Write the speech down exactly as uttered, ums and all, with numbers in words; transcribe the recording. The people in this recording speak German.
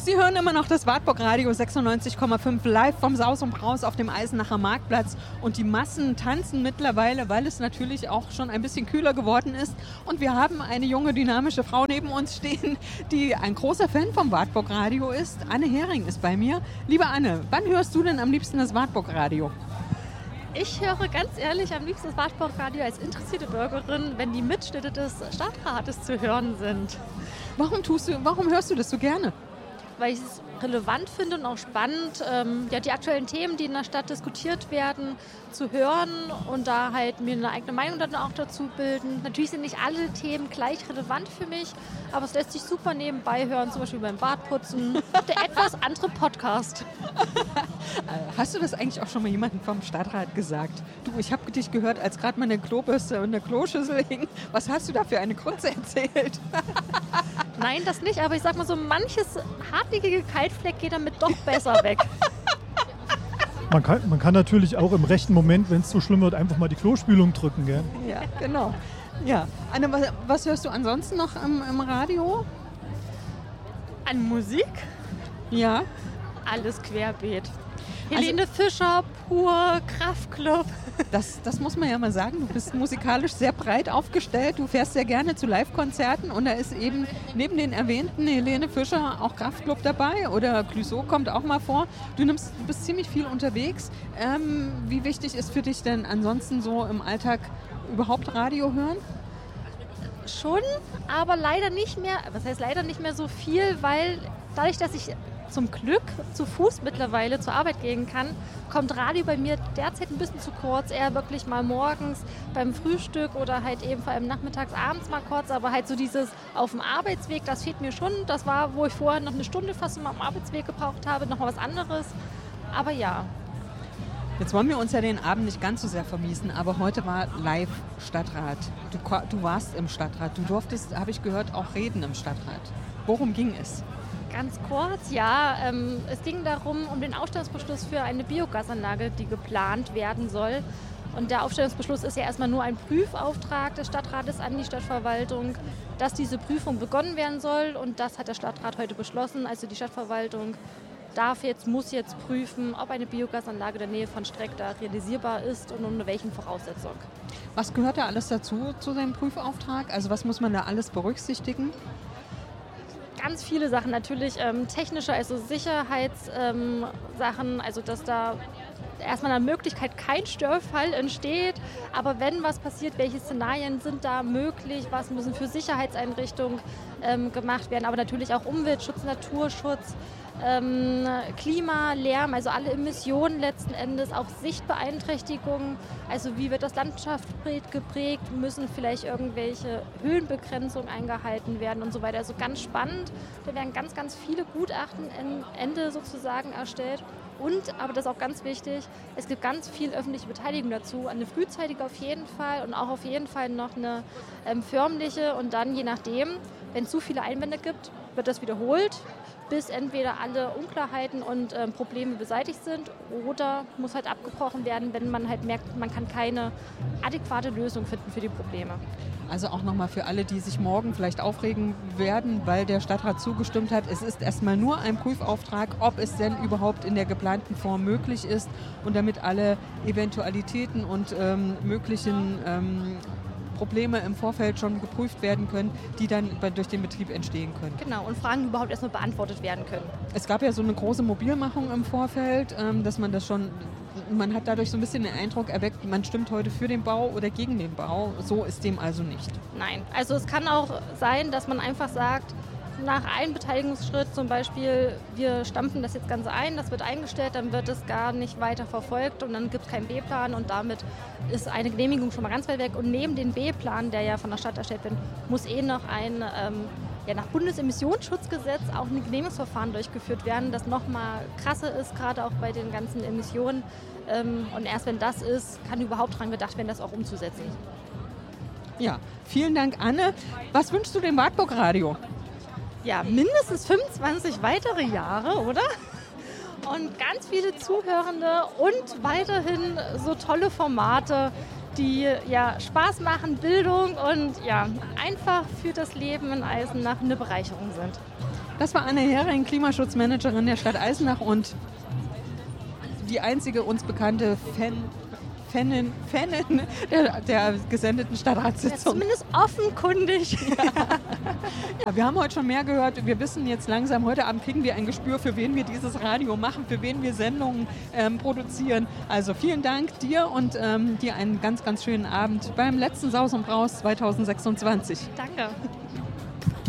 Sie hören immer noch das Wartburg Radio sechsundneunzig Komma fünf live vom Saus und Braus auf dem Eisenacher Marktplatz. Und die Massen tanzen mittlerweile, weil es natürlich auch schon ein bisschen kühler geworden ist. Und wir haben eine junge, dynamische Frau neben uns stehen, die ein großer Fan vom Wartburg Radio ist. Anne Hering ist bei mir. Liebe Anne, wann hörst du denn am liebsten das Wartburg Radio? Ich höre ganz ehrlich am liebsten das Wartburg Radio als interessierte Bürgerin, wenn die Mitschnitte des Stadtrates zu hören sind. Warum tust du, warum hörst du das so gerne? Weil ich es relevant finde und auch spannend, ähm, ja, die aktuellen Themen, die in der Stadt diskutiert werden, zu hören und da halt mir eine eigene Meinung dann auch dazu bilden. Natürlich sind nicht alle Themen gleich relevant für mich, aber es lässt sich super nebenbei hören, zum Beispiel beim Bartputzen, der etwas andere Podcast. Hast du das eigentlich auch schon mal jemandem vom Stadtrat gesagt? Du, ich habe dich gehört, als gerade meine Klobürste und der Kloschüssel hing. Was hast du da für eine Grütze erzählt? Nein, das nicht, aber ich sag mal so, manches hartnäckige Kaltfleck geht damit doch besser weg. Man kann, man kann natürlich auch im rechten Moment, wenn es so schlimm wird, einfach mal die Klospülung drücken, gell? Ja, genau. Ja. Anne, was, was hörst du ansonsten noch im, im Radio? An Musik? Ja. Alles querbeet. Helene also, Fischer, pur, Kraftklub. Das, das muss man ja mal sagen. Du bist musikalisch sehr breit aufgestellt. Du fährst sehr gerne zu Live-Konzerten und da ist eben neben den erwähnten Helene Fischer auch Kraftklub dabei oder Clouseau kommt auch mal vor. Du, nimmst, du bist ziemlich viel unterwegs. Ähm, wie wichtig ist für dich denn ansonsten so im Alltag überhaupt Radio hören? Schon, aber leider nicht mehr. Was heißt leider nicht mehr so viel, weil dadurch, dass ich zum Glück zu Fuß mittlerweile zur Arbeit gehen kann, kommt Radio bei mir derzeit ein bisschen zu kurz. Eher wirklich mal morgens beim Frühstück oder halt eben vor allem nachmittags, abends mal kurz. Aber halt so dieses auf dem Arbeitsweg, das fehlt mir schon. Das war, wo ich vorher noch eine Stunde fast immer am Arbeitsweg gebraucht habe, noch mal was anderes. Aber ja. Jetzt wollen wir uns ja den Abend nicht ganz so sehr vermiesen, aber heute war live Stadtrat. Du, du warst im Stadtrat. Du durftest, habe ich gehört, auch reden im Stadtrat. Worum ging es? Ganz kurz, ja. Ähm, es ging darum, um den Aufstellungsbeschluss für eine Biogasanlage, die geplant werden soll. Und der Aufstellungsbeschluss ist ja erstmal nur ein Prüfauftrag des Stadtrates an die Stadtverwaltung, dass diese Prüfung begonnen werden soll. Und das hat der Stadtrat heute beschlossen. Also die Stadtverwaltung darf jetzt, muss jetzt prüfen, ob eine Biogasanlage in der Nähe von Streck da realisierbar ist und unter welchen Voraussetzungen. Was gehört da alles dazu, zu dem Prüfauftrag? Also was muss man da alles berücksichtigen? Ganz viele Sachen natürlich, ähm, technische, also Sicherheitssachen, ähm, also dass da erstmal eine Möglichkeit kein Störfall entsteht, aber wenn was passiert, welche Szenarien sind da möglich, was müssen für Sicherheitseinrichtungen ähm, gemacht werden, aber natürlich auch Umweltschutz, Naturschutz, ähm, Klima, Lärm, also alle Emissionen letzten Endes, auch Sichtbeeinträchtigungen, also wie wird das Landschaftsbild geprägt, müssen vielleicht irgendwelche Höhenbegrenzungen eingehalten werden und so weiter. Also ganz spannend, da werden ganz, ganz viele Gutachten am Ende sozusagen erstellt. Und, aber das ist auch ganz wichtig, es gibt ganz viel öffentliche Beteiligung dazu, eine frühzeitige auf jeden Fall und auch auf jeden Fall noch eine ähm, förmliche und dann je nachdem, wenn es zu viele Einwände gibt, wird das wiederholt, bis entweder alle Unklarheiten und ähm, Probleme beseitigt sind oder muss halt abgebrochen werden, wenn man halt merkt, man kann keine adäquate Lösung finden für die Probleme. Also auch nochmal für alle, die sich morgen vielleicht aufregen werden, weil der Stadtrat zugestimmt hat. Es ist erstmal nur ein Prüfauftrag, ob es denn überhaupt in der geplanten Form möglich ist und damit alle Eventualitäten und ähm, möglichen ähm, Probleme im Vorfeld schon geprüft werden können, die dann durch den Betrieb entstehen können. Genau, und Fragen überhaupt erstmal beantwortet werden können. Es gab ja so eine große Mobilmachung im Vorfeld, dass man das schon, man hat dadurch so ein bisschen den Eindruck erweckt, man stimmt heute für den Bau oder gegen den Bau. So ist dem also nicht. Nein, also es kann auch sein, dass man einfach sagt, nach einem Beteiligungsschritt zum Beispiel, wir stampfen das jetzt Ganze ein, das wird eingestellt, dann wird es gar nicht weiter verfolgt und dann gibt es keinen B-Plan und damit ist eine Genehmigung schon mal ganz weit weg. Und neben dem B-Plan, der ja von der Stadt erstellt wird, muss eh noch ein, ähm, ja, nach Bundesemissionsschutzgesetz auch ein Genehmigungsverfahren durchgeführt werden, das nochmal krasser ist, gerade auch bei den ganzen Emissionen. Ähm, und erst wenn das ist, kann überhaupt daran gedacht werden, das auch umzusetzen. Ja, vielen Dank, Anne. Was wünschst du dem Wartburg Radio? Ja, mindestens fünfundzwanzig weitere Jahre, oder? Und ganz viele Zuhörende und weiterhin so tolle Formate, die ja Spaß machen, Bildung und ja einfach für das Leben in Eisenach eine Bereicherung sind. Das war Anne Hering, Klimaschutzmanagerin der Stadt Eisenach und die einzige uns bekannte Fan, Fanin, Fanin der, der gesendeten Stadtratssitzung. Ja, zumindest offenkundig. Ja, wir haben heute schon mehr gehört. Wir wissen jetzt langsam, heute Abend kriegen wir ein Gespür, für wen wir dieses Radio machen, für wen wir Sendungen ähm, produzieren. Also vielen Dank dir und ähm, dir einen ganz, ganz schönen Abend beim letzten Saus und Braus zwanzig sechsundzwanzig. Danke.